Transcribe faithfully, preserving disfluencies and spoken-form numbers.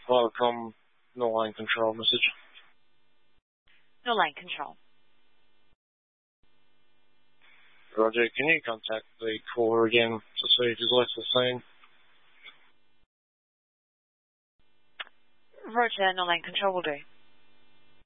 Welcome, no line control message. No line control. Roger, can you contact the caller again to see if he's left the scene? Roger, no line control will do.